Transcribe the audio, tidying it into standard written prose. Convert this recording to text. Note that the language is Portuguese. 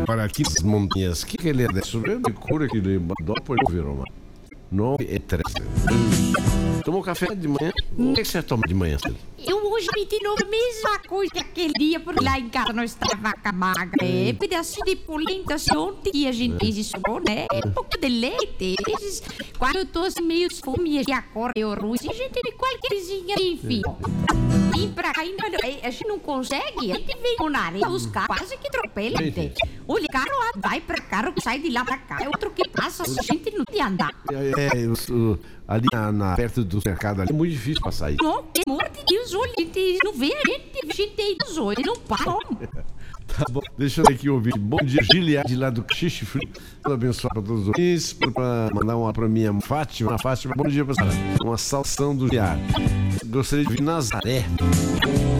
para aqui as montanhas. Que ele é desse? Eu me cura que ele mandou por virou, mano. 9h13. Tomou café de manhã? O que você toma de manhã? Eu hoje me de novo a mesma coisa que aquele dia, porque lá em casa nós estava vaca magra. Pedacinho de polenta, assim, ontem que a gente fez isso, né? Um pouco de leite. Esses, quando eu tô assim meio fome e acorda eu ruim, a gente tem qualquer coisinha, enfim. Vim pra cá ainda, a gente não consegue, a gente vem com o nariz, os carros quase que atropela. Olha, carro vai pra carro, sai de lá pra cá, é outro que passa, a gente não tem andar. Ali perto do mercado ali, é muito difícil passar aí. Não, pelo amor de Deus, olha, a gente não vê a gente aí dos olhos, não para. Tá bom, deixa eu aqui ouvir. Bom dia, Giliade, lá do Xixi Frio. Deus abençoe para todos os ouvintes. Para mandar uma pra minha Fátima. Bom dia, pessoal. Uma saudação do Giliade. Gostaria de ouvir Nazaré.